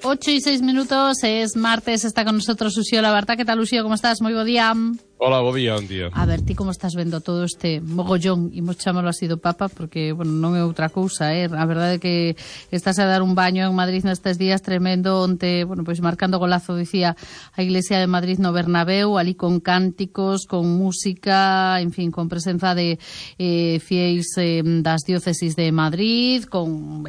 8:06, es martes, está con nosotros Uxío Labarta. ¿Qué tal, Uxío? ¿Cómo estás? Moi bo día. Hola, bo día. A ver, ti como estás vendo todo este mogollón, imos chamalo así do Papa, porque, bueno, non é outra cousa, A verdade é que estás a dar un baño en Madrid nestes días tremendo, onte, bueno, pois marcando golazo, dicía, a Iglesia de Madrid no Bernabéu, ali con cánticos, con música, en fin, con presenza de fieis das diócesis de Madrid, con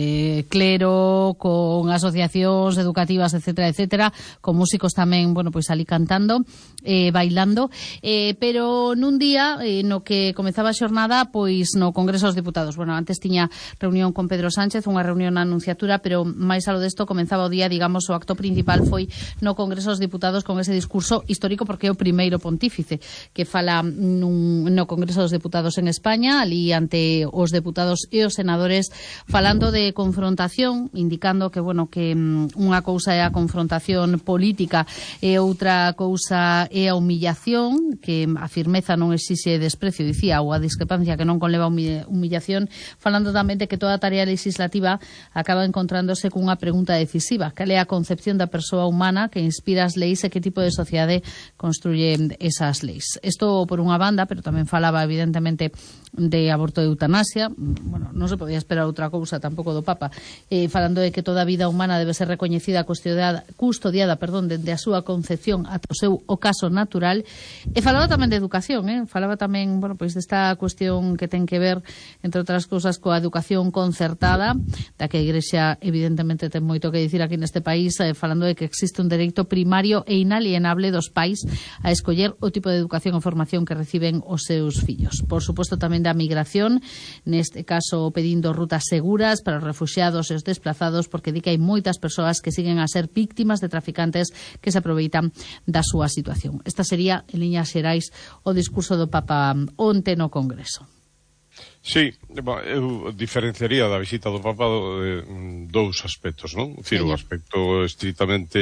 clero, con asociacións educativas, etcétera, etcétera, con músicos tamén, bueno, pois ali cantando, bailando, pero nun día no que comezaba a xornada pois no Congreso dos Deputados. Bueno, antes tiña reunión con Pedro Sánchez, unha reunión na Anunciatura, pero máis alo desto comenzaba o día, digamos, o acto principal foi no Congreso dos Deputados con ese discurso histórico, porque é o primeiro pontífice que fala no Congreso dos Deputados en España, ali ante os deputados e os senadores, falando de confrontación, indicando que, bueno, que unha cousa é a confrontación política e outra cousa é a humillación, que a firmeza non exixe desprecio, dicía, ou a discrepancia que non conleva humillación, falando tamén de que toda tarea legislativa acaba encontrándose cunha pregunta decisiva: cal é a concepción da persoa humana que inspira as leis e que tipo de sociedade construye esas leis. Isto por unha banda, pero tamén falaba evidentemente de aborto e eutanasia. Bueno, non se podía esperar outra cousa tampouco do Papa, falando de que toda vida humana debe ser recoñecida, custodiada, dende a súa concepción ata o seu ocaso natural, e falaba tamén de educación, falaba tamén, bueno, pois desta cuestión que ten que ver, entre outras cousas, coa educación concertada, da que a Igrexa evidentemente ten moito que dicir aquí neste país, falando de que existe un dereito primario e inalienable dos pais a escoller o tipo de educación e formación que reciben os seus fillos. Por suposto tamén da migración, neste caso pedindo rutas seguras para os refuxiados e os desplazados, porque di que hai moitas persoas que siguen a ser víctimas de traficantes que se aproveitan da súa situación. Esta sería, en liñas xerais, o discurso do Papa onte no Congreso. Sí, eu diferenciaría da visita do Papa dous aspectos, non? Dicir, o aspecto estritamente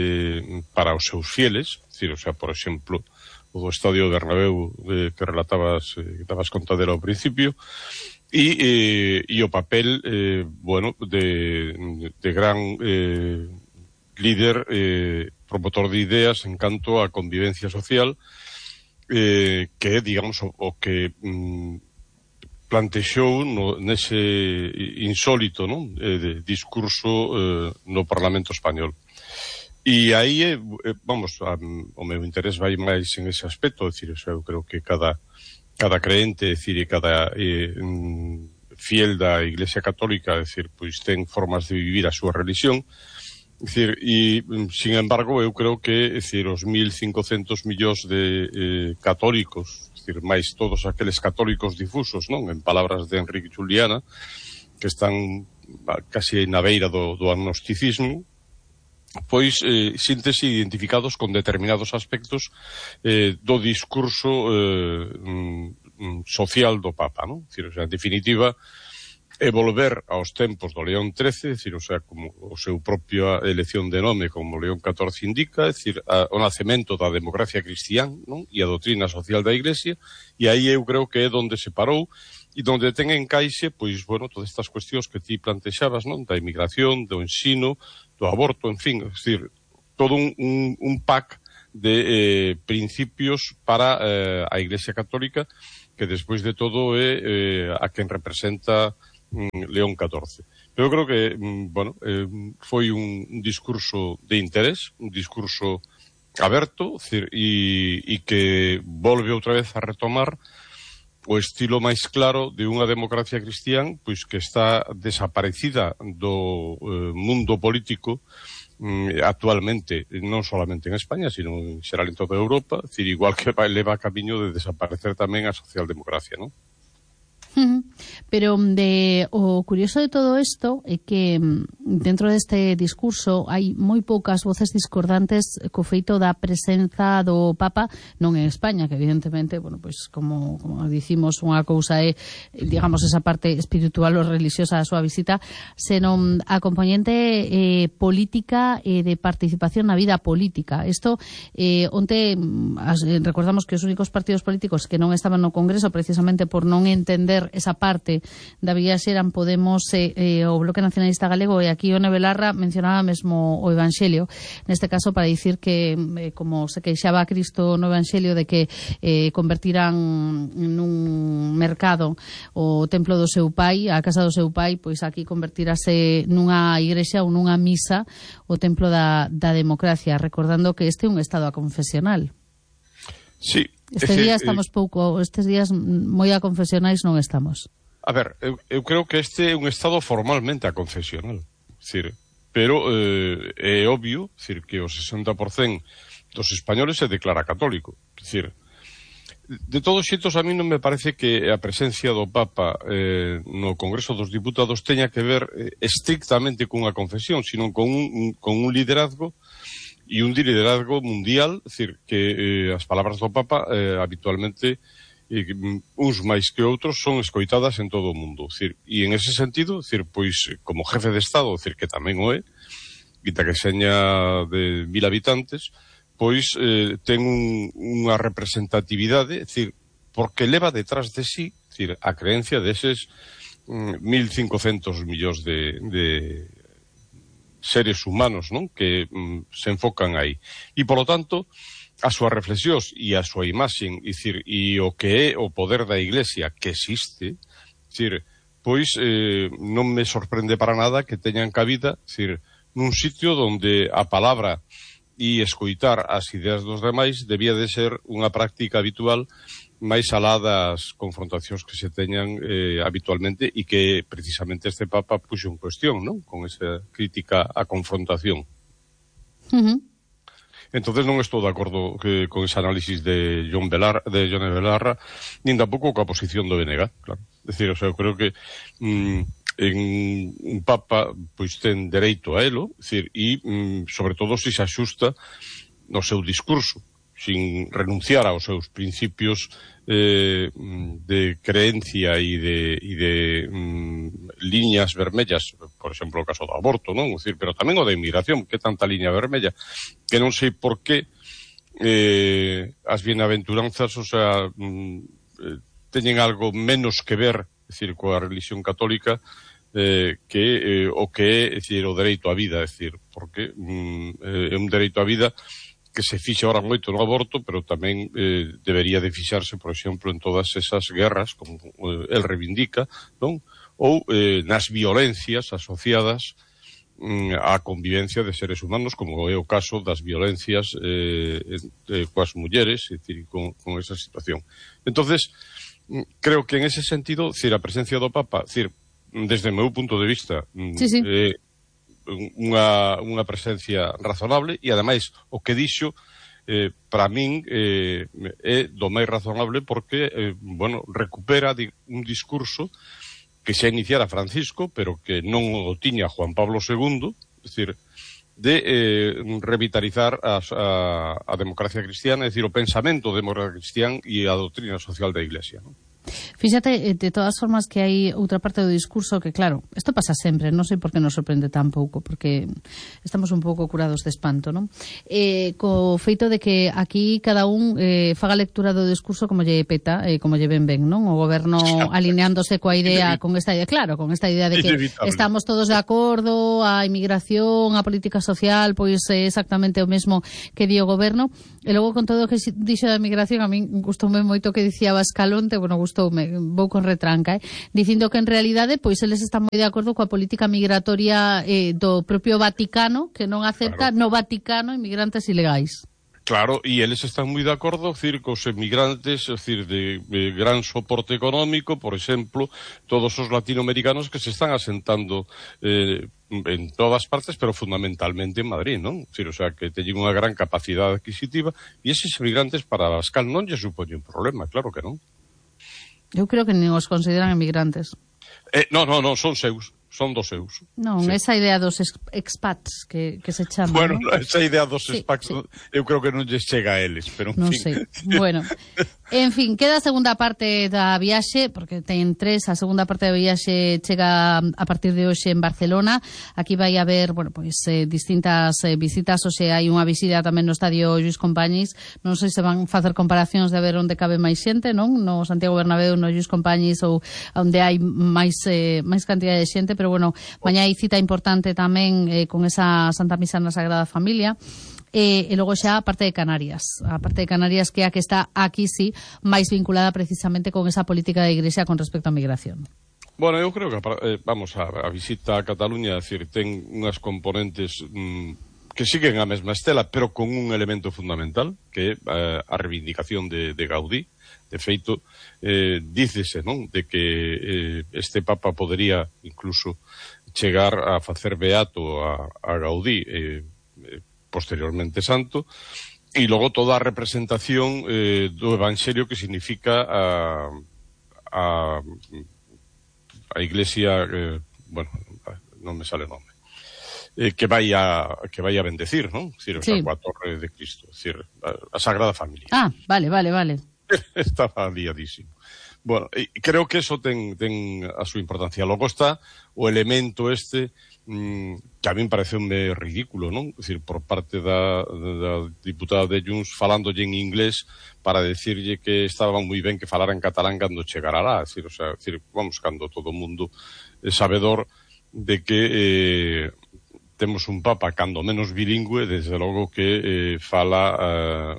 para os seus fieles, dicir, o sea, por exemplo, o do Estadio Bernabéu que relatabas, que estabas contadera ao principio, e o papel, bueno, de gran líder, promotor de ideas en canto á convivencia social, que é, digamos, o que plantexou nese insólito, non, discurso no Parlamento Español. E aí, vamos, o meu interés vai máis en ese aspecto, é dicir, eu creo que cada creente, é dicir, e cada fiel da Iglesia Católica, é dicir, pois ten formas de vivir a súa religión, é dicir, e, sin embargo, eu creo que, é dicir, os 1.500 millóns de católicos, é dicir, máis todos aqueles católicos difusos, non, en palabras de Enrique Juliana, que están casi na beira do agnosticismo, pois síntese identificados con determinados aspectos do discurso social do Papa, non? Dicir, o sea, en definitiva, é volver aos tempos do León XIII, dicir, o sea, como o seu propia elección de nome, como León XIV indica, dicir, o nacemento da democracia cristián, non? E a doutrina social da Iglesia, e aí eu creo que é donde se parou, e donde ten encaixe, pois, bueno, todas estas cuestións que ti plantexabas, non? Da inmigración, do ensino, do aborto, en fin, es decir, todo un pack de principios para a Iglesia Católica, que despois de todo é a quen representa León XIV. Pero eu creo que, bueno, foi un discurso de interés, un discurso aberto, e que volve outra vez a retomar o estilo máis claro de unha democracia cristián, pois que está desaparecida do mundo político actualmente, non solamente en España, sino en xeral en toda Europa, decir, igual que leva camiño de desaparecer tamén a socialdemocracia, non? Pero o curioso de todo isto é que dentro deste discurso hai moi poucas voces discordantes co feito da presenza do Papa, non en España, que evidentemente, bueno, pois como dicimos, unha cousa é, digamos, esa parte espiritual ou religiosa da súa visita, senón a componente política e de participación na vida política. Isto, onte recordamos que os únicos partidos políticos que non estaban no Congreso precisamente por non entender esa parte parte da viaxe eran Podemos e o Bloque Nacionalista Galego, e aquí o Belarra mencionaba mesmo o Evanxelio, neste caso para dicir que como se queixaba a Cristo no Evanxelio de que convertirán nun mercado o templo do seu pai, a casa do seu pai, pois aquí convertirase nunha igrexa ou nunha misa o templo da democracia, recordando que este é un estado confesional. Sí. Estes días moi confesionais non estamos. A ver, eu creo que este é un estado formalmente confesional, pero é obvio, que o 60% dos españoles se declara católico, de todos xeitos a mí non me parece que a presencia do Papa no Congreso dos Diputados teña que ver estrictamente cunha confesión, sino con un liderazgo e un liderazgo mundial, que as palabras do Papa habitualmente uns máis que outros son escoitadas en todo o mundo, e en ese sentido, pois como jefe de Estado, que tamén o é, quita que seña de 1000 habitantes, pois ten unha representatividade, porque leva detrás de sí, a creencia deses 1.500 millóns de seres humanos, non? Que se enfocan aí. E, polo tanto, as súas reflexións e a súa imaxen, e o que é o poder da Iglesia que existe, pois non me sorprende para nada que teñan cabida, nun sitio onde a palabra e escoitar as ideas dos demais debía de ser unha práctica habitual máis alá das confrontacións que se teñan habitualmente, e que precisamente este Papa puxo en cuestión, non? Con esa crítica á confrontación. Entonces non estou de acordo con ese análisis de Jone Belarra, nin tampouco coa posición do BNG, claro. Eu creo que un Papa pois ten dereito a elo, e sobre todo se axusta no seu discurso, sin renunciar aos seus principios de creencia e de liñas vermellas, por exemplo, o caso do aborto, non? Pero tamén o da inmigración, que tanta liña vermella, que non sei por que as bienaventuranzas, teñen algo menos que ver, coa religión católica, que o que é, o dereito á vida, porque é un dereito á vida que se fixe ahora moito no aborto, pero tamén debería de fixarse, por exemplo, en todas esas guerras, como el reivindica, non? Ou nas violencias asociadas á convivencia de seres humanos, como é o caso das violencias coas mulleres, con esa situación. Entonces, creo que en ese sentido, a presencia do Papa, desde o meu punto de vista, unha presencia razonable, e ademais o que dixo para min é do máis razonable, porque recupera un discurso que xa iniciara Francisco, pero que non o tiña Juan Pablo II, de revitalizar a democracia cristiana, o pensamento democrático cristián e a doutrina social da Iglesia, non? Fíxate, de todas formas, que hai outra parte do discurso que, claro, isto pasa sempre, non sei por que nos sorprende tan pouco, porque estamos un pouco curados de espanto, non? Co feito de que aquí cada un faga lectura do discurso como lle peta, como lle ben, non? O goberno alineándose coa idea, con esta idea, claro, con esta idea de que estamos todos de acordo, a inmigración, a política social, pois é exactamente o mesmo que di o goberno, e logo con todo o que dixo da migración, a min gustoume moito que dicía Bascalonte, gustoume, vou con retranca, dicindo que en realidade pois eles están moi de acordo coa política migratoria do propio Vaticano, que non acepta no Vaticano inmigrantes ilegais. Claro, e eles están moi de acordo, cos emigrantes, de gran soporte económico, por exemplo, todos os latinoamericanos que se están asentando en todas partes, pero fundamentalmente en Madrid, non? Que teñen unha gran capacidade adquisitiva, e eses emigrantes para Abascal non lle supoñen un problema, claro que non. Eu creo que nin os consideran emigrantes. Non, son seus. son dos seus. Non, sí. Esa idea dos expats que se chama. Bueno, ¿no? Esa idea dos expats, sí. Eu creo que non lles chega a eles, pero en non fin. Sei. Bueno, en fin, queda a segunda parte da viaxe, porque ten 3, a segunda parte da viaxe chega a partir de hoxe en Barcelona. Aquí vai haber, bueno, pois distintas visitas, o sea, hai unha visita tamén no estadio Lluís Companys. Non sei se van facer comparacións de ver onde cabe máis xente, non? No Santiago Bernabéu, no Lluís Companys ou onde hai máis cantidad de xente, pero bueno, mañá hai cita importante tamén con esa Santa Misa na Sagrada Familia. E logo xa a parte de Canarias, que é a que está aquí sí máis vinculada precisamente con esa política da Igrexa con respecto á migración. Bueno, eu creo que a visita a Cataluña, é dicir, ten unhas componentes que siguen a mesma estela, pero con un elemento fundamental, que é a reivindicación de Gaudí. De feito, dícese, non, de que este Papa podería incluso chegar a facer beato a Gaudí, posteriormente santo, e logo toda a representación do Evangelio que significa a Iglesia, bueno, non me sale o nome, que vai a bendecir, non? Decir, sí. Coa Torre de Cristo, decir, a Sagrada Familia. Ah, vale. Estaba liadísimo. Bueno, creo que eso ten a súa importancia. Logo está o elemento que a min pareceume ridículo, non? Es decir, por parte da diputada de Junts falándolle en inglés para decirlle que estaba moi ben que falara en catalán cando chegara lá. Es decir, vamos, cando todo o mundo é sabedor de que temos un papa cando menos bilingüe, desde logo que fala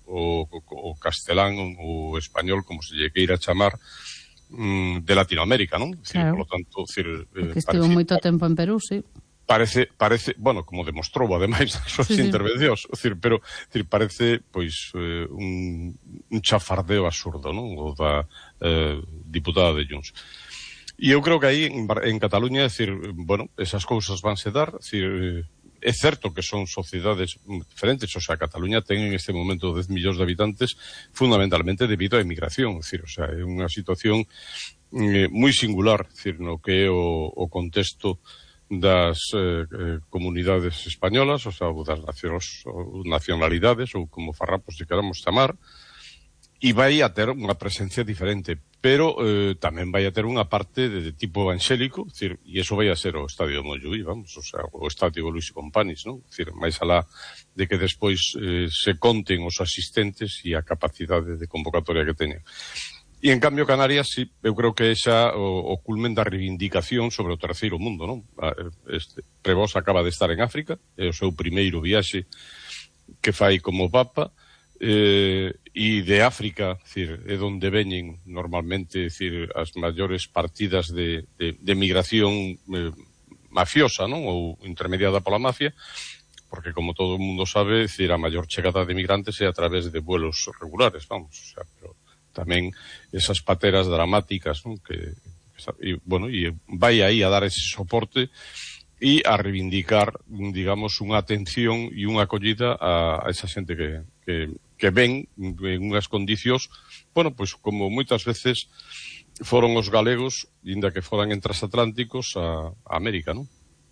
o castelán ou o español, como se lle queira chamar, de Latinoamérica, non? Claro. Por lo tanto, que estivo moito tempo en Perú, sí. Parece, bueno, como demostrou ademais nas súas intervencións, pero parece pois un chafardeo absurdo, non? O da diputada de Junts. E eu creo que aí en Cataluña, bueno, esas cousas vanse dar, é certo que son sociedades diferentes, o sea, Cataluña ten en este momento 10 millóns de habitantes fundamentalmente debido á emigración, é unha situación moi singular, no que é o contexto das comunidades españolas, o sea, das nacionalidades, ou como farrapos se queramos chamar, e vai a ter unha presencia diferente, pero tamén vai a ter unha parte de tipo evangélico, e iso vai a ser o Estadio Montjuïc, vamos, o sea, o Estadio Lluís Companys, non? Máis alá de que despois se conten os asistentes e a capacidade de convocatoria que teñen. E en cambio Canarias, sí, eu creo que é xa o culmen da reivindicación sobre o terceiro mundo, non? Prevost acaba de estar en África, é o seu primeiro viaxe que fai como Papa, e de África, é onde veñen normalmente as maiores partidas de migración mafiosa, non? Ou intermediada pola mafia, porque como todo o mundo sabe, a maior chegada de migrantes é a través de vuelos regulares, vamos, o sea, pero tamén esas pateras dramáticas, non? Bueno, e vai aí a dar ese soporte e a reivindicar, digamos, unha atención e unha acollida a esa xente que ven en unhas condicións, bueno, pois como moitas veces foron os galegos, inda que foran en transatlánticos, a América, non?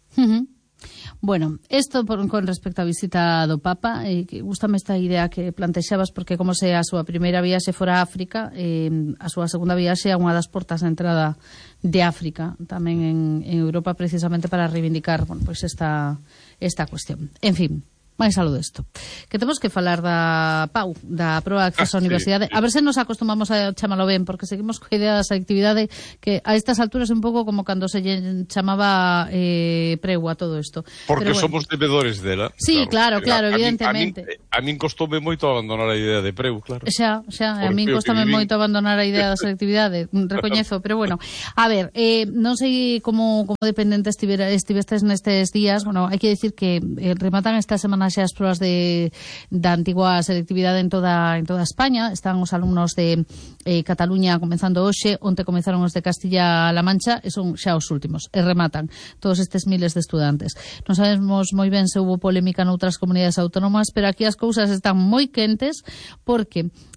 Bueno, isto con respecto á visita do Papa, que gustame esta idea que plantexabas, porque como se a súa primeira viaxe fora a África, a súa segunda viaxe é unha das portas de entrada de África, tamén en Europa, precisamente para reivindicar, bueno, pois esta cuestión. En fin, máis algo desto. Que temos que falar da PAU, da proba de acceso á universidade. A ver se nos acostumamos a chamalo ben, porque seguimos coa idea da selectividade que a estas alturas é un pouco como cando se chamaba preu a todo isto. Porque bueno, somos debedores dela. Sí, claro, evidentemente. A min costoume moito abandonar a idea de preu, claro. Xa, a min costoume moito abandonar a idea da selectividade, recoñezo, pero bueno. A ver, non sei como dependente estivestes nestes días, bueno, hai que decir que rematan esta semana xa as probas da antigua selectividade en toda España. Están os alumnos de Cataluña comenzando hoxe, onte comenzaron os de Castilla-La Mancha, e son xa os últimos, e rematan todos estes miles de estudantes. Non sabemos moi ben se houve polémica noutras comunidades autónomas, pero aquí as cousas están moi quentes, porque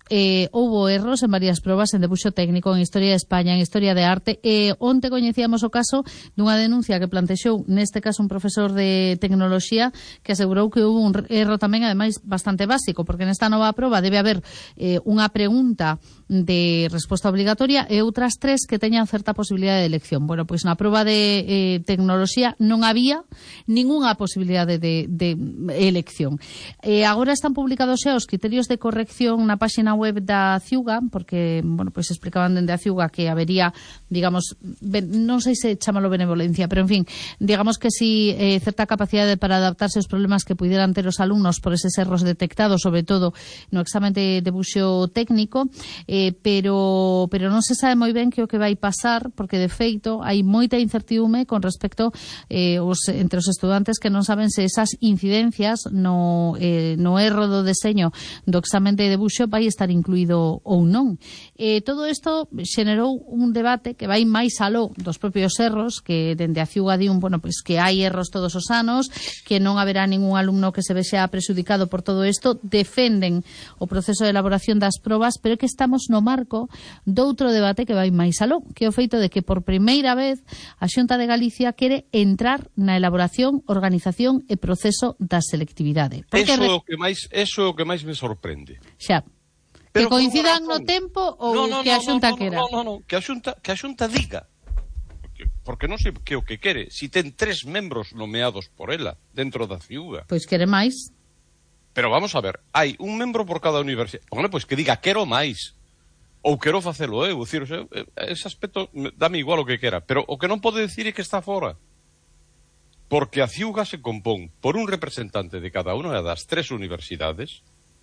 houbo erros en varias probas, en debuxo técnico, en Historia de España, en Historia de Arte. Onte coñecíamos o caso dunha denuncia que plantexou, neste caso, un profesor de tecnoloxía que asegurou que houve un erro tamén, ademais, bastante básico, porque nesta nova proba debe haber unha pregunta de resposta obligatoria e outras 3 que teñan certa posibilidade de elección. Bueno, pois na proba de tecnoloxía non había ningunha posibilidade de elección. Agora están publicados xa os criterios de corrección na páxina web da Ciuga, porque, bueno, pois explicaban dende a Ciuga que habería, digamos, non sei se chamalo benevolencia, pero en fin, digamos que si certa capacidade para adaptarse aos problemas que pudieran ter os alumnos por eses erros detectados, sobre todo no examen de debuxo técnico, pero non se sabe moi ben que o que vai pasar, porque de feito hai moita incertidume con respecto entre os estudantes que non saben se esas incidencias no erro do deseño do examen de debuxo vai estar incluído ou non. Todo isto xenerou un debate que vai máis aló dos propios erros, que dende a Ciuga di bueno, pois que hai erros todos os anos, que non haberá ningún alumno que se vexa prexudicado por todo isto, defenden o proceso de elaboración das probas, pero é que estamos no marco doutro debate que vai máis aló, que é o feito de que por primeira vez a Xunta de Galicia quere entrar na elaboración, organización e proceso da selectividade. Eso é o que máis me sorprende. Xa. Que coincidan no tempo ou que a Xunta quera? Non, que a Xunta diga. Porque non sei que o que quere. Si ten 3 membros nomeados por ela dentro da Ciuga. Pois quere máis. Pero vamos a ver, hai un membro por cada universidade. Bueno, pois que diga quero máis. Ou quero facelo eu. Dicir, ese aspecto dame igual o que quera. Pero o que non pode decir é que está fora. Porque a Ciuga se compón por un representante de cada unha das 3 universidades,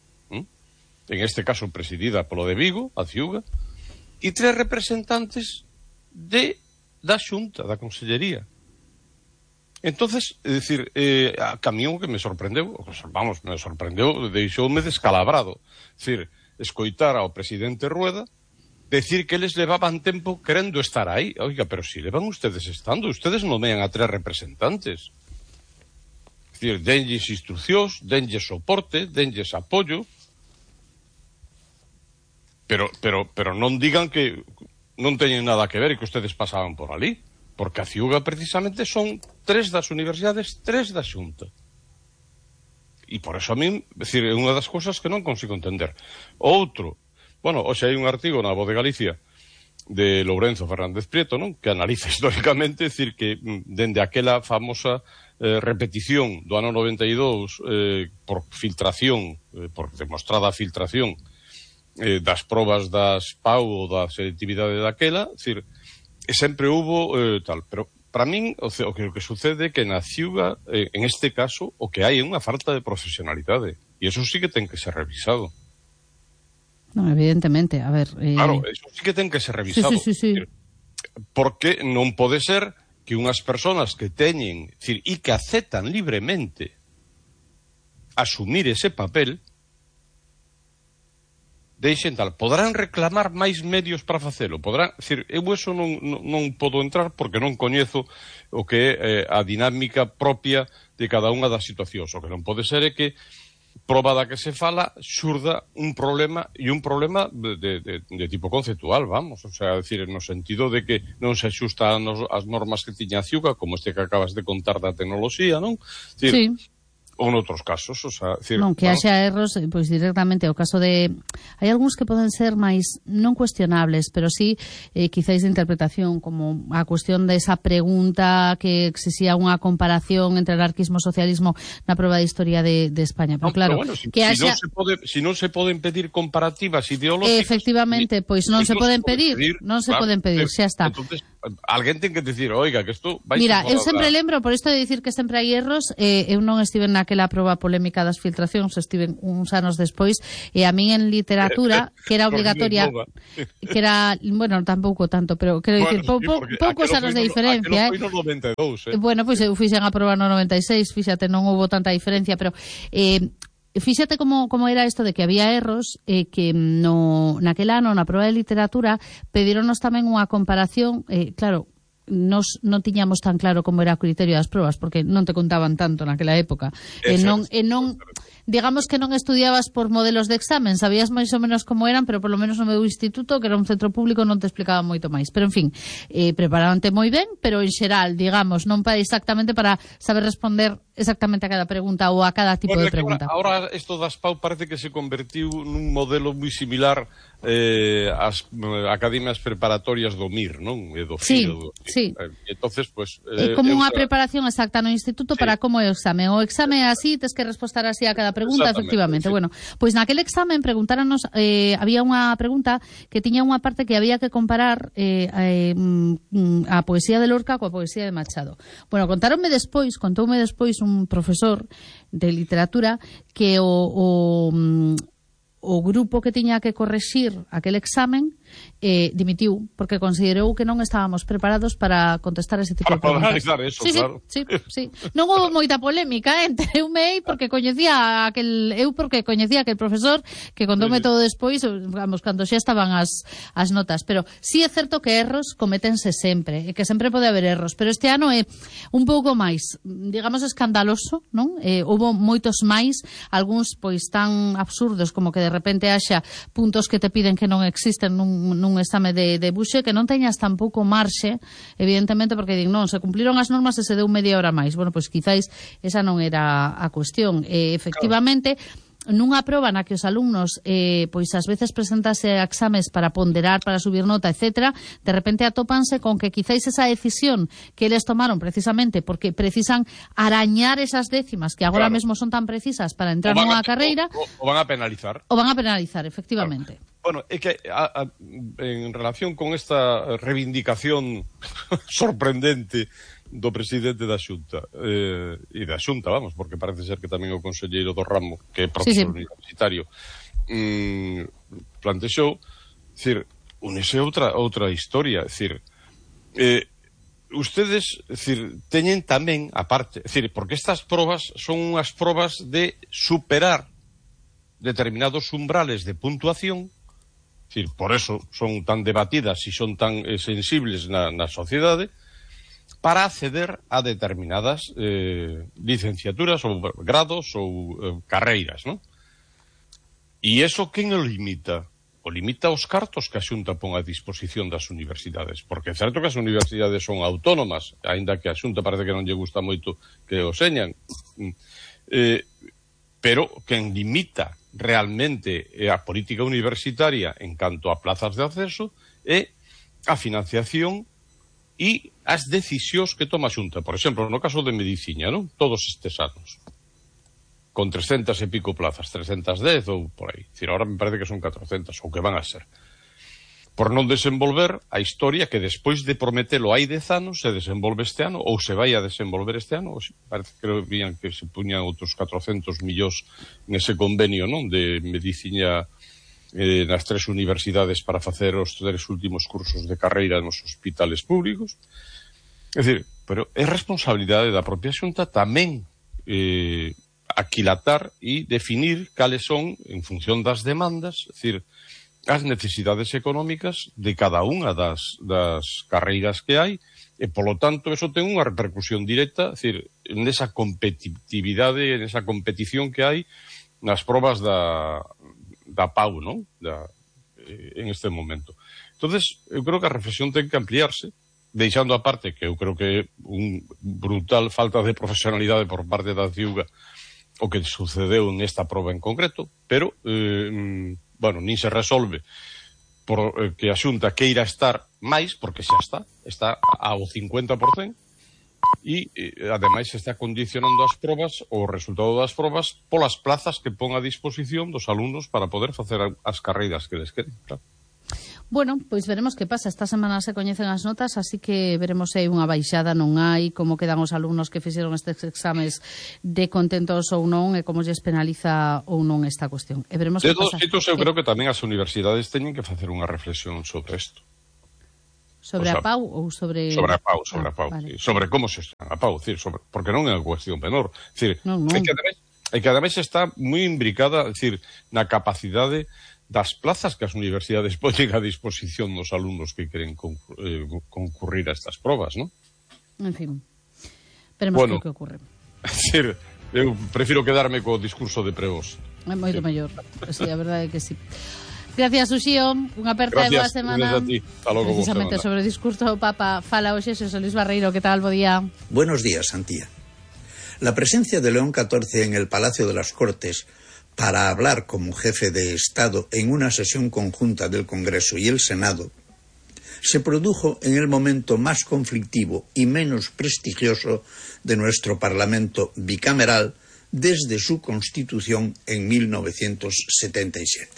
en este caso presidida polo de Vigo, a Ciuga, e 3 representantes da Xunta, da Consellería. Entonces, é dicir, a camión que me sorprendeu, deixoume descalabrado. É dicir, escoitar ao presidente Rueda decir que eles levaban tempo querendo estar aí. Oiga, pero si levan ustedes estando, ustedes nomean a 3 representantes. É dicir, denlles instruccións, denlles soporte, denlles apoio, pero non digan que non teñen nada que ver e que ustedes pasaban por ali, porque a Ciuga precisamente son 3 das universidades, 3 da Xunta. E por eso a min, é dicir, é unha das cousas que non consigo entender. Outro, bueno, hoxe hai un artigo na Voz de Galicia de Lourenzo Fernández Prieto, non? Que analiza históricamente, é dicir, que dende aquela famosa repetición do ano 92 por filtración, por demostrada filtración das probas das PAU ou da selectividade daquela, é dicir, sempre hubo tal, pero para min o que sucede é que na Ciuga, en este caso, o que hai é unha falta de profesionalidade, e eso sí que ten que ser revisado. No, evidentemente, a ver... Claro, eso sí que ten que ser revisado. Sí. Porque non pode ser que unhas persoas que teñen, decir, e que aceptan libremente asumir ese papel, deixen tal. Podrán reclamar máis medios para facelo. Podrán, decir, eu eso non podo entrar porque non coñezo o que é a dinámica propia de cada unha das situacións. O que non pode ser é que proba da que se fala xurda un problema e un problema de tipo conceptual, vamos, o sea, decir, no sentido de que non se axusta as normas que tiña a Ciuga, como este que acabas de contar da tecnoloxía, non? Decir, sí. Ou noutros casos, o sea, decir, non, que haxa erros, pois directamente o caso de... Hai algúns que poden ser máis non cuestionables, pero sí quizáis de interpretación, como a cuestión desa pregunta que exixía unha comparación entre anarquismo e socialismo na proba de historia de España. Pero claro, pero bueno, que haxa... si non se poden pedir comparativas ideológicas... Efectivamente, pois non se poden pedir, xa está. Entonces, alguén ten que dicir, oiga, que isto... Mira, eu sempre lembro, por isto de dicir que sempre hai erros, eu non estive naquela proba polémica das filtracións, estive uns anos despois, e a min en literatura, que era obligatoria, que era, bueno, tampouco tanto, pero quero dicir, poucos anos de diferencia, foi no 92, Bueno, pois eu fixen a proba no 96, fíxate, non houbo tanta diferencia, pero... Fíxate como era isto de que había erros, que naquel ano, na proba de literatura, pedironos tamén unha comparación, claro, nos non tiñamos tan claro como era o criterio das probas, porque non te contaban tanto naquela época. Non digamos que non estudiabas por modelos de examen, sabías máis ou menos como eran, pero polo menos no meu instituto, que era un centro público, non te explicaba moito máis. Pero, en fin, preparante moi ben, pero en xeral, digamos, non para exactamente para saber responder exactamente a cada pregunta ou a cada tipo de pregunta. Ahora isto das PAU parece que se convertiu nun modelo moi similar ás academias preparatorias do MIR, non? E do FIO. Sí. Entonces, pues, é como unha preparación exacta no instituto para como é o exame. O exame é así, tes que responder así a cada pregunta, efectivamente. Sí. Bueno, pois naquele examen preguntáranos, había unha pregunta que tiña unha parte que había que comparar a poesía de Lorca coa poesía de Machado. Bueno, contoume despois un profesor de literatura que o grupo que tiña que correxir aquel examen dimitiu, porque considerou que non estábamos preparados para contestar ese tipo de preguntas. Para analizar eso, claro. Sí. Non houve moita polémica, entereume porque coñecía aquel profesor que contoume todo despois, vamos, cando xa estaban as notas, pero sí é certo que erros cométense sempre, e que sempre pode haber erros, pero este ano é un pouco máis, digamos, escandaloso, non? Houve moitos máis, algúns pois tan absurdos como que de repente haxa puntos que te piden que non existen nun exame de buxe, que non teñas tampouco marxe, evidentemente, porque din, non, se cumpliron as normas e se deu media hora máis. Bueno, pois quizáis esa non era a cuestión. Efectivamente, nunha proba na que os alumnos pois ás veces presentase exames para ponderar, para subir nota, etcétera, de repente atópanse con que quizáis esa decisión que eles tomaron precisamente porque precisan arañar esas décimas que agora mesmo son tan precisas para entrar nunha carreira, o van a penalizar. O van a penalizar, efectivamente. Claro. Bueno, é que en relación con esta reivindicación sorprendente do presidente da Xunta e da Xunta, vamos, porque parece ser que tamén o conselleiro do ramo, que é profesor universitario, plantexou, decir, unese outra historia, decir, ustedes, decir, teñen tamén aparte, decir, porque estas probas son unhas probas de superar determinados umbrales de puntuación. Decir, por eso son tan debatidas e son tan sensibles na sociedade, para acceder a determinadas licenciaturas ou grados ou carreiras, non? E iso quen o limita? O limita os cartos que a Xunta pon a disposición das universidades, porque é certo que as universidades son autónomas, aínda que a Xunta parece que non lle gusta moito que o señan, pero quen limita realmente a política universitaria en canto a plazas de acceso é a financiación e as decisións que toma a Xunta. Por exemplo, no caso de medicina, non? Todos estes anos, con 300 e pico plazas, 310 ou por aí. Decir, ahora me parece que son 400, ou que van a ser. Por non desenvolver a historia que despois de prometelo hai 10 anos se desenvolve este ano, ou se vai a desenvolver este ano, ou parece que vían que se puñan outros 400 millóns nese convenio, non? De medicina nas 3 universidades para facer os 3 últimos cursos de carreira nos hospitales públicos. É dicir, pero é responsabilidade da propia Xunta tamén aquilatar e definir cales son, en función das demandas, é dicir, as necesidades económicas de cada unha das carreiras que hai, e, polo tanto, eso ten unha repercusión directa, é dicir, nesa competitividade, nesa competición que hai nas probas da PAU, non? En este momento. Entonces, eu creo que a reflexión ten que ampliarse, deixando a parte que eu creo que é un brutal falta de profesionalidade por parte da CIUGA o que sucedeu en esta proba en concreto, pero bueno, nin se resolve por que a Xunta queira estar máis, porque xa está ao 50%, e ademais se está condicionando as probas, o resultado das probas, polas plazas que pon a disposición dos alumnos para poder facer as carreiras que les queren, claro. Bueno, pois veremos que pasa. Esta semana se coñecen as notas, así que veremos se hai unha baixada, non hai, como quedan os alumnos que fixeron estes exames de contentos ou non, e como lles penaliza ou non esta cuestión. E veremos que pasa. De todos eu creo que tamén as universidades teñen que facer unha reflexión sobre isto. Sobre a PAU ou sobre... Sobre a PAU. Vale. Sobre como se está a PAU, porque non é unha cuestión menor. Non. É que ademais está moi imbricada, na capacidade das plazas que as universidades poñen a disposición dos alumnos que queren concurrir a estas probas, non? En fin, veremos que ocurre. Eu prefiro quedarme co discurso de Prevost. É moito mellor. Sí, a verdade é que sí. Gracias, Uxío. Unha aperta de boa semana. Gracias a ti. Hasta logo, precisamente sobre o discurso do Papa fala hoxe Xosé Luis Barreiro. Que tal? Bo día. Buenos días, Antía. La presencia de León XIV en el Palacio de las Cortes para hablar como jefe de Estado en una sesión conjunta del Congreso y el Senado se produjo en el momento más conflictivo y menos prestigioso de nuestro Parlamento bicameral desde su constitución en 1977.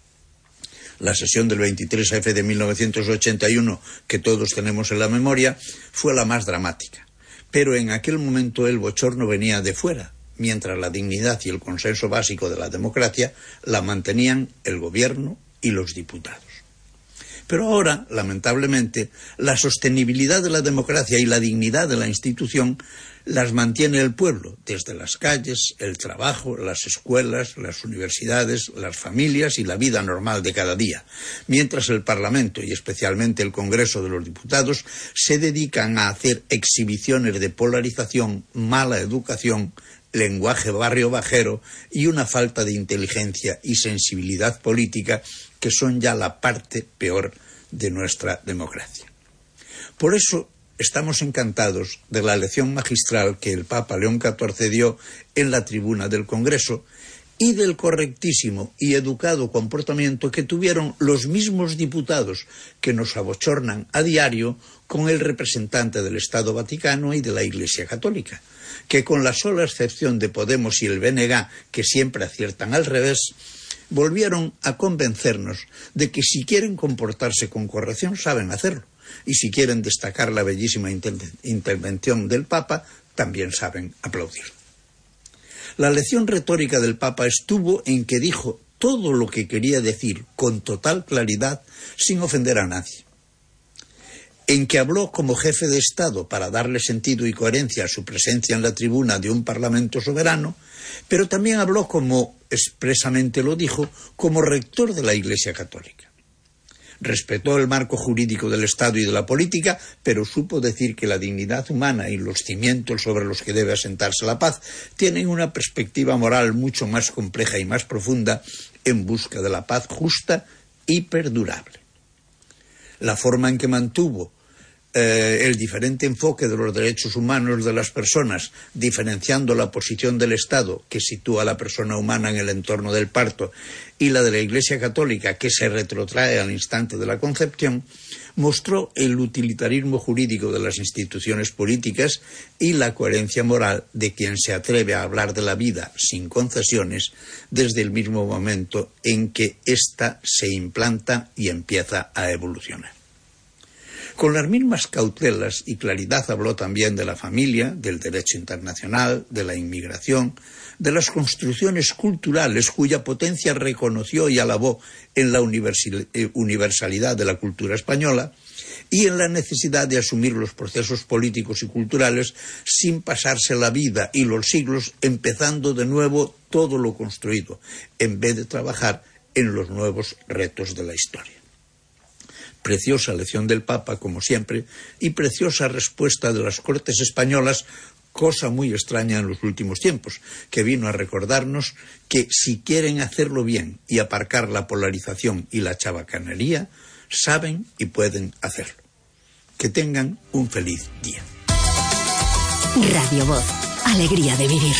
La sesión del 23F de 1981, que todos tenemos en la memoria, fue la más dramática. Pero en aquel momento el bochorno venía de fuera, mientras la dignidad y el consenso básico de la democracia la mantenían el gobierno y los diputados. Pero ahora, lamentablemente, la sostenibilidad de la democracia y la dignidad de la institución las mantiene el pueblo, desde las calles, el trabajo, las escuelas, las universidades, las familias y la vida normal de cada día, mientras el Parlamento y especialmente el Congreso de los Diputados se dedican a hacer exhibiciones de polarización, mala educación, lenguaje barrio bajero y una falta de inteligencia y sensibilidad política que son ya la parte peor de nuestra democracia. Por eso estamos encantados de la lección magistral que el Papa León XIV dio en la tribuna del Congreso y del correctísimo y educado comportamiento que tuvieron los mismos diputados que nos abochornan a diario con el representante del Estado Vaticano y de la Iglesia Católica, que con la sola excepción de Podemos y el BNG, que siempre aciertan al revés, volvieron a convencernos de que si quieren comportarse con corrección saben hacerlo, y si quieren destacar la bellísima intervención del Papa, también saben aplaudir. La lección retórica del Papa estuvo en que dijo todo lo que quería decir con total claridad sin ofender a nadie, en que habló como jefe de Estado para darle sentido y coherencia a su presencia en la tribuna de un Parlamento soberano, pero también habló, como expresamente lo dijo, como rector de la Iglesia Católica. Respetó el marco jurídico del Estado y de la política, pero supo decir que la dignidad humana y los cimientos sobre los que debe asentarse la paz tienen una perspectiva moral mucho más compleja y más profunda en busca de la paz justa y perdurable. La forma en que mantuvo el diferente enfoque de los derechos humanos de las personas, diferenciando la posición del Estado, que sitúa a la persona humana en el entorno del parto, y la de la Iglesia Católica, que se retrotrae al instante de la concepción, mostró el utilitarismo jurídico de las instituciones políticas y la coherencia moral de quien se atreve a hablar de la vida sin concesiones desde el mismo momento en que ésta se implanta y empieza a evolucionar. Con las mismas cautelas y claridad habló también de la familia, del derecho internacional, de la inmigración, de las construcciones culturales cuya potencia reconoció y alabó en la universalidad de la cultura española y en la necesidad de asumir los procesos políticos y culturales sin pasarse la vida y los siglos empezando de nuevo todo lo construido, en vez de trabajar en los nuevos retos de la historia. Preciosa lección del Papa, como siempre, y preciosa respuesta de las Cortes españolas, cosa muy extraña en los últimos tiempos, que vino a recordarnos que si quieren hacerlo bien y aparcar la polarización y la chabacanería, saben y pueden hacerlo. Que tengan un feliz día. Radio Voz, alegría de vivir.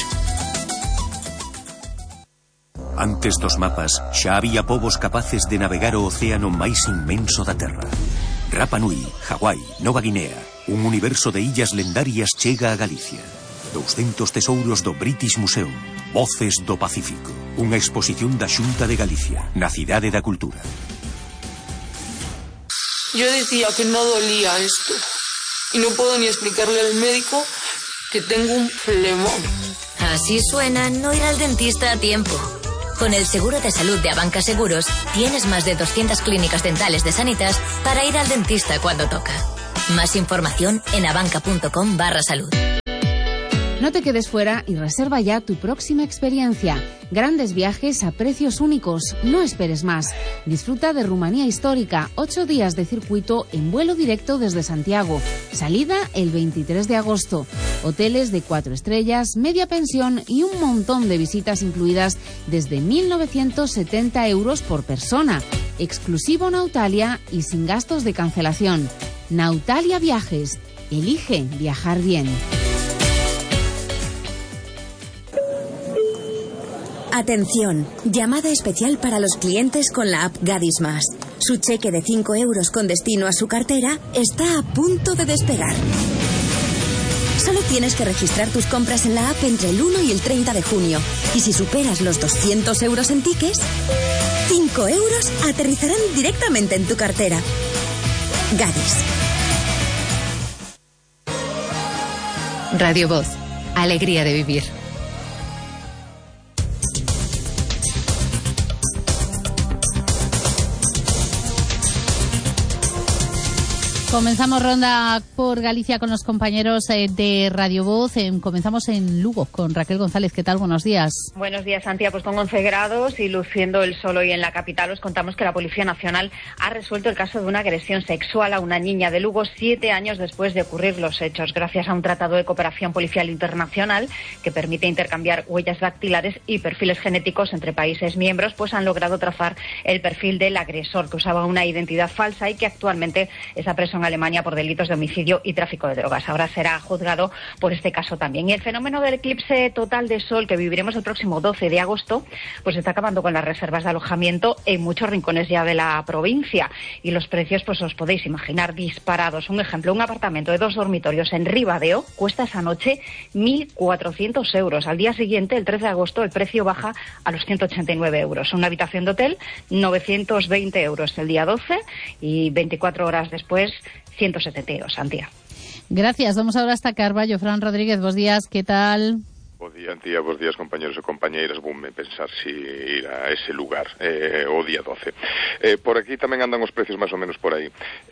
Antes dos mapas, xa había povos capaces de navegar o océano máis inmenso da Terra. Rapa Nui, Hawái, Nova Guinea, un universo de illas lendarias chega a Galicia. 200 tesouros do British Museum, Voces do Pacífico, unha exposición da Xunta de Galicia, na Cidade da Cultura. Yo decía que no dolía esto y no puedo ni explicarle al médico que tengo un flemón. Así suena no ir al dentista a tiempo. Con el seguro de salud de Abanca Seguros, tienes más de 200 clínicas dentales de Sanitas para ir al dentista cuando toca. Más información en abanca.com/salud. No te quedes fuera y reserva ya tu próxima experiencia. Grandes viajes a precios únicos. No esperes más. Disfruta de Rumanía Histórica. 8 días de circuito en vuelo directo desde Santiago. Salida el 23 de agosto. Hoteles de 4 estrellas, media pensión y un montón de visitas incluidas desde 1.970 euros por persona. Exclusivo Nautalia y sin gastos de cancelación. Nautalia Viajes. Elige viajar bien. Atención, llamada especial para los clientes con la app Gadis Más. Su cheque de 5 euros con destino a su cartera está a punto de despegar. Solo tienes que registrar tus compras en la app entre el 1 y el 30 de junio. Y si superas los 200 euros en tickets, 5 euros aterrizarán directamente en tu cartera. Gadis. Radio Voz. Alegría de vivir. Comenzamos ronda por Galicia con los compañeros de Radio Voz. Comenzamos en Lugo con Raquel González. ¿Qué tal? Buenos días. Buenos días, Santiago. Pues con 11 grados y luciendo el sol hoy en la capital, os contamos que la Policía Nacional ha resuelto el caso de una agresión sexual a una niña de Lugo 7 años después de ocurrir los hechos, gracias a un tratado de cooperación policial internacional que permite intercambiar huellas dactilares y perfiles genéticos entre países miembros, pues han logrado trazar el perfil del agresor, que usaba una identidad falsa y que actualmente está preso en Alemania por delitos de homicidio y tráfico de drogas. Ahora será juzgado por este caso también. Y el fenómeno del eclipse total de sol que viviremos el próximo 12 de agosto, pues está acabando con las reservas de alojamiento en muchos rincones ya de la provincia. Y los precios, pues os podéis imaginar, disparados. Un ejemplo, un apartamento de 2 dormitorios en Ribadeo cuesta esa noche 1.400 euros. Al día siguiente, el 3 de agosto, el precio baja a los 189 euros. Una habitación de hotel, 920 euros el día 12 y 24 horas después, 172, Santiago. Gracias. Vamos ahora hasta Carballo. Fran Rodríguez, buenos días. ¿Qué tal? Bos días, Antía, bos días, compañeros e compañeiras. Voume pensar si ir a ese lugar o día 12. Por aquí tamén andan os precios máis ou menos por aí.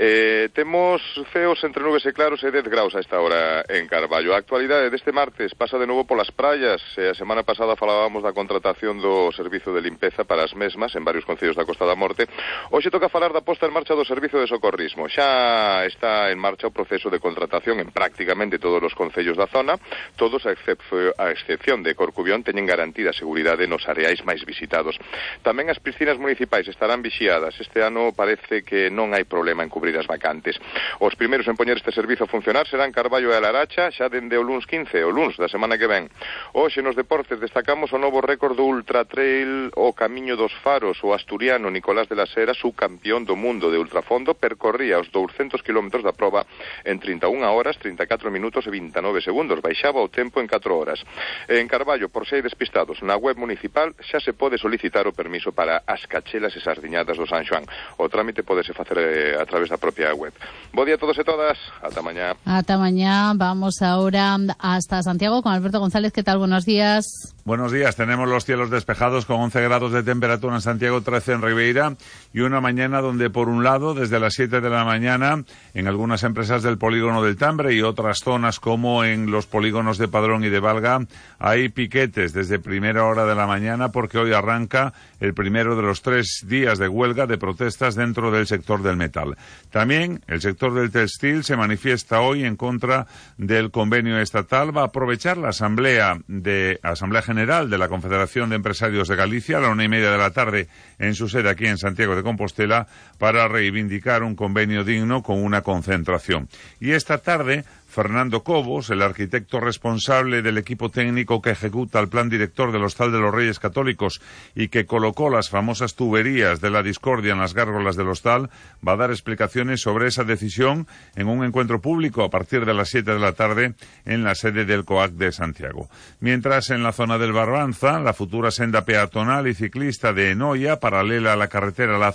Temos ceos entre nubes e claros e 10 graus a esta hora en Carballo. A actualidade deste martes pasa de novo polas praias. A semana pasada falábamos da contratación do servizo de limpeza para as mesmas en varios concellos da Costa da Morte. Hoxe toca falar da posta en marcha do servizo de socorrismo. Xa está en marcha o proceso de contratación en prácticamente todos os concellos da zona, todos a excepción de Corcubión teñen garantida a seguridade nos areais máis visitados. Tamén as piscinas municipais estarán vixiadas. Este ano parece que non hai problema en cubrir as vacantes. Os primeiros en poñer este servizo a funcionar serán Carballo e a Laracha xa dende o luns 15, o luns da semana que ven. Hoxe nos deportes destacamos o novo récord do Ultra Trail o Camiño dos Faros. O asturiano Nicolás de la Sera, subcampeón do mundo de ultrafondo, percorría os 200 km da proba en 31 horas, 34 minutos e 29 segundos. Baixaba o tempo en 4 horas. En Carballo, por se hai despistados, na web municipal xa se pode solicitar o permiso para as cachelas e sardiñadas do San Xoán. O trámite pódese facer a través da propia web. Bo día a todos e todas. Ata mañá. Ata mañá. Vamos ahora hasta Santiago con Alberto González. ¿Qué tal? Buenos días. Buenos días. Tenemos los cielos despejados con 11 grados de temperatura en Santiago, 13 en Ribeira y una mañana donde, por un lado, desde las 7 de la mañana, en algunas empresas del polígono del Tambre y otras zonas como en los polígonos de Padrón y de Valga, hay piquetes desde primera hora de la mañana porque hoy arranca el primero de los 3 días de huelga de protestas dentro del sector del metal. También el sector del textil se manifiesta hoy en contra del convenio estatal. Va a aprovechar la Asamblea General de la Confederación de Empresarios de Galicia a la 1:30 de la tarde en su sede aquí en Santiago de Compostela para reivindicar un convenio digno con una concentración. Y esta tarde Fernando Cobos, el arquitecto responsable del equipo técnico que ejecuta el plan director del Hostal de los Reyes Católicos y que colocó las famosas tuberías de la discordia en las gárgolas del hostal, va a dar explicaciones sobre esa decisión en un encuentro público a partir de las 7 de la tarde en la sede del COAC de Santiago. Mientras, en la zona del Barbanza, la futura senda peatonal y ciclista de Noia, paralela a la carretera la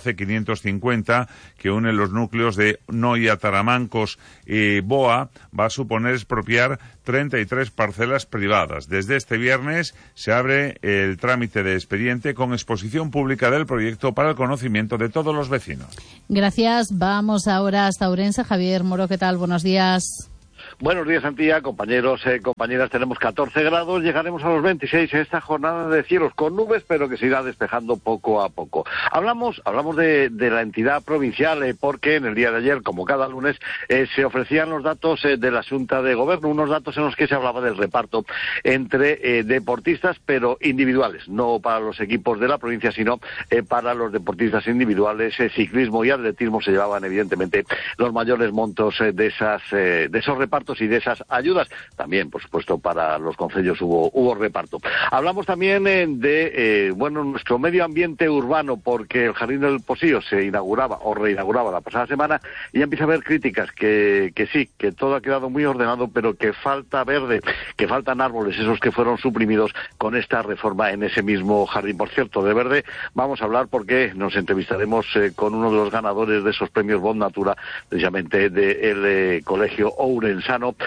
C550, que une los núcleos de Noia, Taramancos y Boa, va a suponer expropiar 33 parcelas privadas. Desde este viernes se abre el trámite de expediente con exposición pública del proyecto para el conocimiento de todos los vecinos. Gracias. Vamos ahora hasta Ourense. Javier Moro, ¿qué tal? Buenos días. Buenos días, Antía, compañeros, compañeras. Tenemos 14 grados, llegaremos a los 26 en esta jornada de cielos con nubes, pero que se irá despejando poco a poco. Hablamos de la entidad provincial, porque en el día de ayer, como cada lunes, se ofrecían los datos de la Xunta de Gobierno, unos datos en los que se hablaba del reparto entre deportistas, pero individuales, no para los equipos de la provincia, sino para los deportistas individuales. Ciclismo y atletismo se llevaban, evidentemente, los mayores montos de esos repartos y de esas ayudas. También, por supuesto, para los concellos hubo reparto. Hablamos también de nuestro medio ambiente urbano, porque el Jardín del Pocillo se inauguraba o reinauguraba la pasada semana y ya empieza a haber críticas que sí, que todo ha quedado muy ordenado, pero que falta verde, que faltan árboles, esos que fueron suprimidos con esta reforma en ese mismo jardín. Por cierto, de verde vamos a hablar porque nos entrevistaremos con uno de los ganadores de esos premios Bon Natura, precisamente del Colegio Ourensano,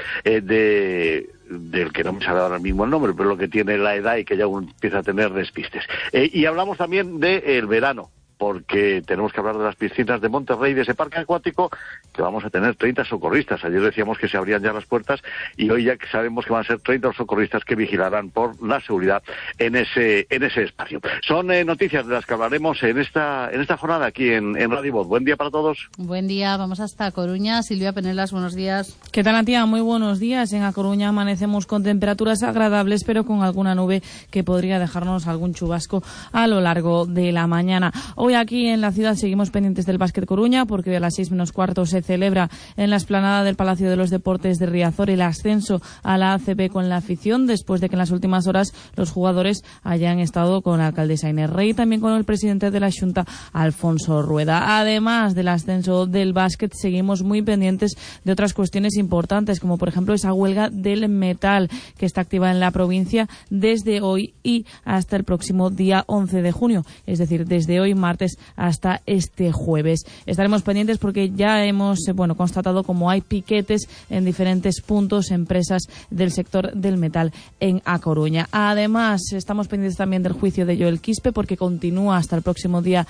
del que no me sale ahora mismo el nombre, pero lo que tiene la edad y que ya empieza a tener despistes. Y hablamos también del verano, porque tenemos que hablar de las piscinas de Monterrey, de ese parque acuático, que vamos a tener 30 socorristas. Ayer decíamos que se abrían ya las puertas y hoy ya sabemos que van a ser 30 socorristas que vigilarán por la seguridad en ese espacio. Son noticias de las que hablaremos en esta jornada aquí en Radio Voz. Buen día para todos. Buen día, vamos hasta Coruña. Silvia Penelas, buenos días. ¿Qué tal, Antía? Muy buenos días. En A Coruña amanecemos con temperaturas agradables, pero con alguna nube que podría dejarnos algún chubasco a lo largo de la mañana. Hoy aquí en la ciudad seguimos pendientes del Básquet Coruña, porque a las 6:15 se celebra en la explanada del Palacio de los Deportes de Riazor el ascenso a la ACB con la afición, después de que en las últimas horas los jugadores hayan estado con la alcaldesa Inés Rey y también con el presidente de la Xunta, Alfonso Rueda. Además del ascenso del básquet, seguimos muy pendientes de otras cuestiones importantes, como por ejemplo esa huelga del metal que está activa en la provincia desde hoy y hasta el próximo día 11 de junio, es decir, desde hoy martes hasta este jueves. Estaremos pendientes porque ya hemos constatado como hay piquetes en diferentes puntos, empresas del sector del metal en A Coruña. Además, estamos pendientes también del juicio de Joel Quispe, porque continúa hasta el próximo día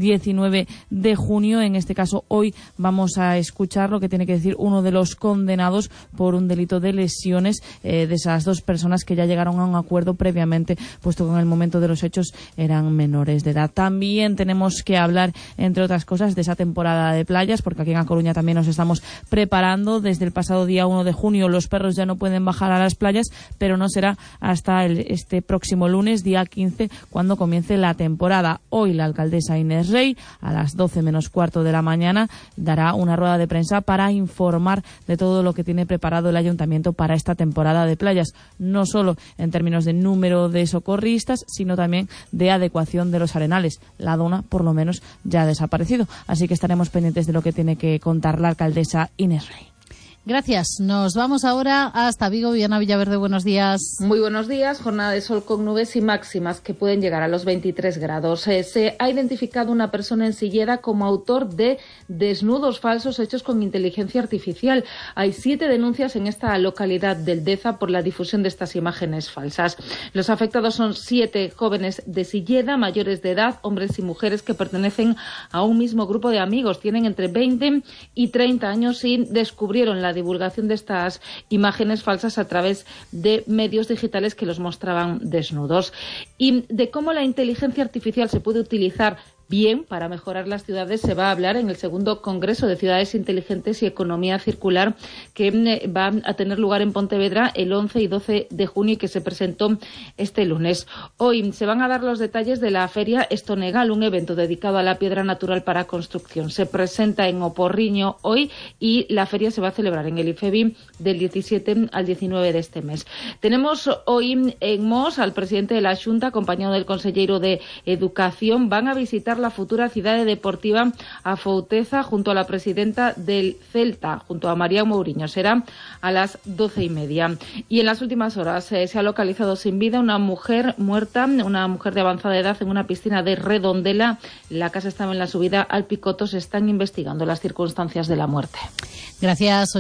19 de junio. En este caso, hoy vamos a escuchar lo que tiene que decir uno de los condenados por un delito de lesiones de esas dos personas que ya llegaron a un acuerdo previamente, puesto que en el momento de los hechos eran menores de edad. También tenemos que hablar, entre otras cosas, de esa temporada de playas, porque aquí en A Coruña también nos estamos preparando. Desde el pasado día 1 de junio los perros ya no pueden bajar a las playas, pero no será hasta este próximo lunes, día 15, cuando comience la temporada. Hoy la alcaldesa Inés Rey, a las 12:15 de la mañana, dará una rueda de prensa para informar de todo lo que tiene preparado el ayuntamiento para esta temporada de playas, no solo en términos de número de socorristas, sino también de adecuación de los arenales. La dona, por lo menos, ya ha desaparecido. Así que estaremos pendientes de lo que tiene que contar la alcaldesa Inés Rey. Gracias. Nos vamos ahora hasta Vigo. Viana Villaverde, buenos días. Muy buenos días. Jornada de sol con nubes y máximas que pueden llegar a los 23 grados. Se ha identificado una persona en Silleda como autor de desnudos falsos hechos con inteligencia artificial. Hay 7 denuncias en esta localidad del Deza por la difusión de estas imágenes falsas. Los afectados son 7 jóvenes de Silleda, mayores de edad, hombres y mujeres que pertenecen a un mismo grupo de amigos. Tienen entre 20 y 30 años y descubrieron la divulgación de estas imágenes falsas a través de medios digitales que los mostraban desnudos. Y de cómo la inteligencia artificial se puede utilizar bien para mejorar las ciudades se va a hablar en el segundo Congreso de Ciudades Inteligentes y Economía Circular, que va a tener lugar en Pontevedra el 11 y 12 de junio y que se presentó este lunes. Hoy se van a dar los detalles de la Feria Estonegal, un evento dedicado a la piedra natural para construcción. Se presenta en Oporriño hoy y la feria se va a celebrar en el IFEBI del 17 al 19 de este mes. Tenemos hoy en Mos al presidente de la Xunta, acompañado del consejero de Educación. Van a visitar la futura ciudad deportiva Afouteza junto a la presidenta del Celta, junto a María Mourinho. Será a las 12:30. Y en las últimas horas se ha localizado sin vida una mujer muerta, una mujer de avanzada edad, en una piscina de Redondela. La casa estaba en la subida al Picoto. Se están investigando las circunstancias de la muerte. Gracias,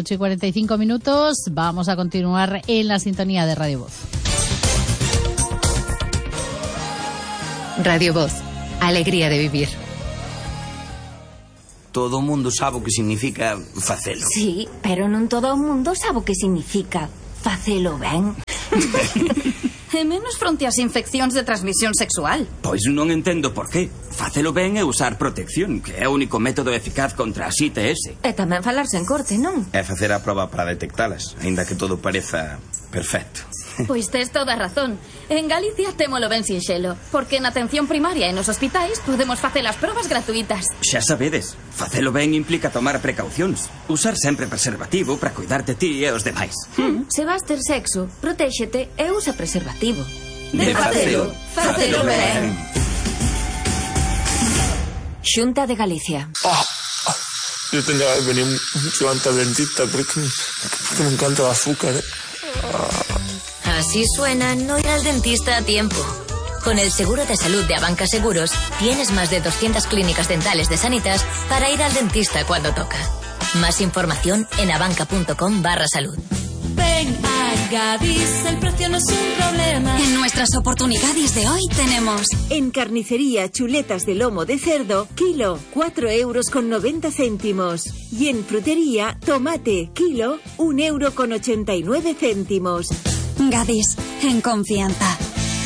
8:45. Vamos a continuar en la sintonía de Radio Voz. Radio Voz. Alegría de vivir. todo o mundo sabe o que significa facelo. Sí, pero non todo o mundo sabe o que significa facelo ben. E menos fronte ás infeccións de transmisión sexual. Pois non entendo por qué. Facelo ben é usar protección, que é o único método eficaz contra as ITS. E tamén falarse en corte, non? É facer a proba para detectalas, aínda que todo pareza perfecto. Pois tes toda a razón. En Galicia témolo ben sinxelo, porque na atención primaria e nos hospitais podemos facer as probas gratuitas. Xa sabedes, facelo ben implica tomar precaucións. Usar sempre preservativo para cuidar de ti e os demais. Se vas ter sexo, protéxete e usa preservativo. De facelo, facelo ben. Xunta de Galicia. Yo tendría que venir mucho antes al dentista porque me encanta el azúcar. Así suena no ir al dentista a tiempo. Con el seguro de salud de Abanca Seguros, tienes más de 200 clínicas dentales de Sanitas para ir al dentista cuando toca. Más información en abanca.com/salud. Ven a Gadis, el precio no es un problema. En nuestras oportunidades de hoy tenemos... En carnicería, chuletas de lomo de cerdo, kilo, 4,90 €. Y en frutería, tomate, kilo, 1,89 €. Gadis, en confianza.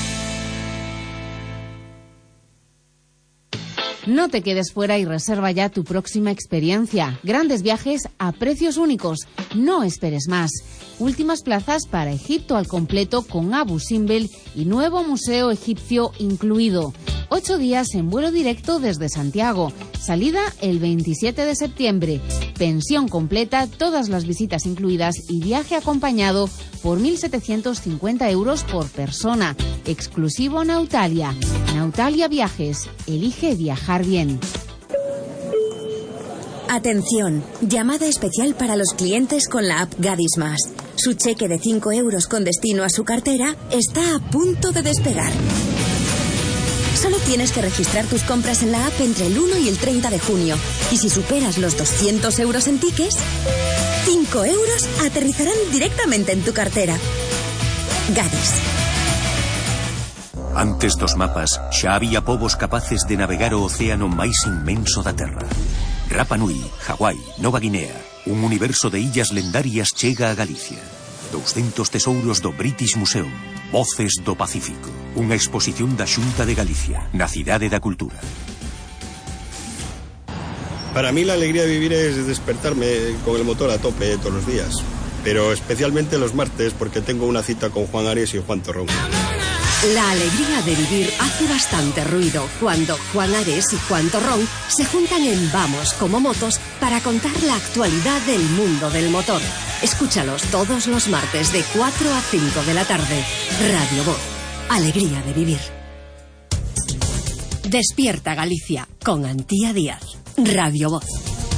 No te quedes fuera y reserva ya tu próxima experiencia. Grandes viajes a precios únicos. No esperes más. Últimas plazas para Egipto al completo con Abu Simbel y nuevo museo egipcio incluido. 8 días en vuelo directo desde Santiago. Salida el 27 de septiembre. Pensión completa, todas las visitas incluidas y viaje acompañado por 1.750 € por persona. Exclusivo Nautalia. Nautalia Viajes. Elige viajar bien. Atención, llamada especial para los clientes con la app Gadis Más. Su cheque de 5 € con destino a su cartera está a punto de despegar. Solo tienes que registrar tus compras en la app entre el 1 y el 30 de junio. Y si superas los 200 € en tickets, 5 € aterrizarán directamente en tu cartera. Gadis. Antes dos mapas, xa había povos capaces de navegar o océano máis inmenso da Terra. Rapa Nui, Hawái, Nova Guinea, un universo de illas lendarias chega a Galicia. 200 tesouros do British Museum, Voces do Pacífico, unha exposición da Xunta de Galicia, na Cidade da Cultura. Para mí la alegría de vivir es despertarme con el motor a tope todos los días, pero especialmente los martes porque tengo una cita con Juan Ares y Juan Torrón. La alegría de vivir hace bastante ruido cuando Juan Ares y Juan Torrón se juntan en Vamos como Motos para contar la actualidad del mundo del motor. Escúchalos todos los martes de 4 a 5 de la tarde. Radio Voz. Alegría de vivir. Despierta Galicia con Antía Díaz. Radio Voz.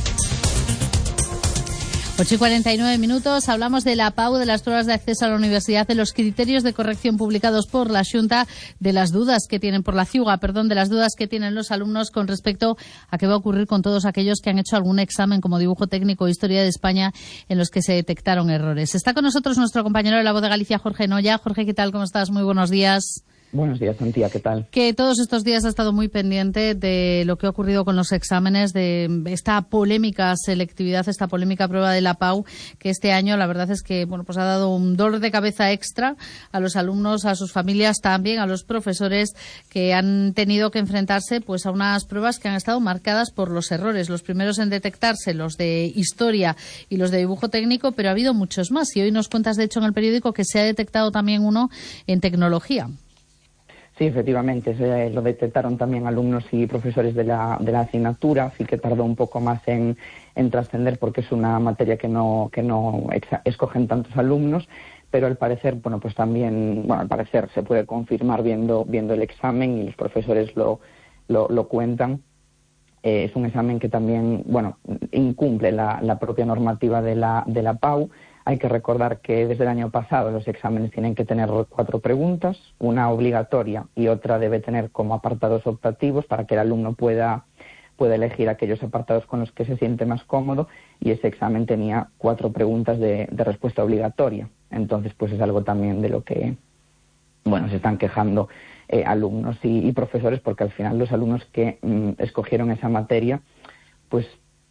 8:49 hablamos de la PAU, de las pruebas de acceso a la universidad, de los criterios de corrección publicados por la Xunta, de las dudas que tienen por la CIUGA, de las dudas que tienen los alumnos con respecto a qué va a ocurrir con todos aquellos que han hecho algún examen como dibujo técnico o historia de España en los que se detectaron errores. Está con nosotros nuestro compañero de La Voz de Galicia, Jorge Noya. Jorge, ¿qué tal? ¿Cómo estás? Muy buenos días. Buenos días, Antía, ¿qué tal? Que todos estos días ha estado muy pendiente de lo que ha ocurrido con los exámenes, de esta polémica selectividad, esta polémica prueba de la PAU, que este año la verdad es que pues ha dado un dolor de cabeza extra a los alumnos, a sus familias, también a los profesores que han tenido que enfrentarse pues a unas pruebas que han estado marcadas por los errores. Los primeros en detectarse, los de historia y los de dibujo técnico, pero ha habido muchos más. Y hoy nos cuentas, de hecho, en el periódico que se ha detectado también uno en tecnología. Sí, efectivamente, lo detectaron también alumnos y profesores de la asignatura, sí que tardó un poco más en trascender porque es una materia que no escogen tantos alumnos, pero al parecer, pues también, al parecer se puede confirmar viendo el examen y los profesores lo cuentan. Es un examen que también, incumple la propia normativa de la PAU. Hay que recordar que desde el año pasado los exámenes tienen que tener 4 preguntas, una obligatoria y otra debe tener como apartados optativos para que el alumno pueda elegir aquellos apartados con los que se siente más cómodo, y ese examen tenía 4 preguntas de respuesta obligatoria. Entonces, pues es algo también de lo que se están quejando alumnos y profesores, porque al final los alumnos que escogieron esa materia pues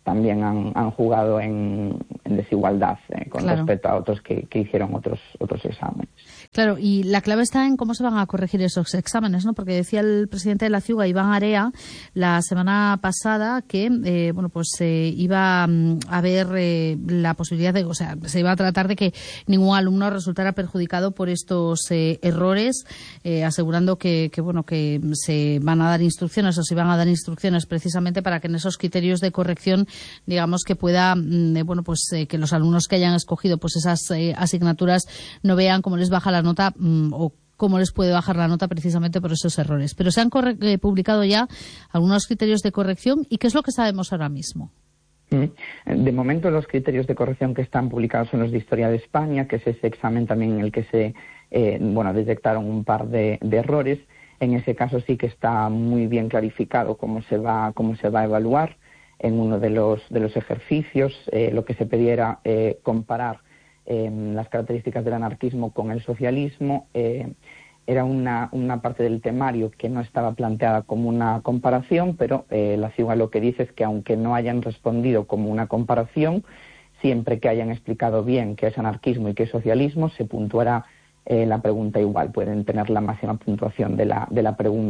también han jugado en desigualdad con respecto a otros que hicieron otros exámenes. Claro, y la clave está en cómo se van a corregir esos exámenes, ¿no? Porque decía el presidente de la CIUGA, Iván Area, la semana pasada que, iba a haber la posibilidad de, o sea, se iba a tratar de que ningún alumno resultara perjudicado por estos errores, asegurando que se van a dar instrucciones o se van a dar instrucciones precisamente para que en esos criterios de corrección, digamos, que pueda, que los alumnos que hayan escogido pues esas asignaturas no vean cómo les baja la nota o cómo les puede bajar la nota precisamente por esos errores. Pero se han publicado ya algunos criterios de corrección. ¿Y qué es lo que sabemos ahora mismo? De momento los criterios de corrección que están publicados son los de Historia de España, que es ese examen también en el que se detectaron un par de errores. En ese caso sí que está muy bien clarificado cómo se va a evaluar. En uno de los ejercicios lo que se pedía era comparar las características del anarquismo con el socialismo. Era una parte del temario que no estaba planteada como una comparación, pero la CIUGA lo que dice es que aunque no hayan respondido como una comparación, siempre que hayan explicado bien qué es anarquismo y qué es socialismo, se puntuará la pregunta igual. Pueden tener la máxima puntuación de la pregunta.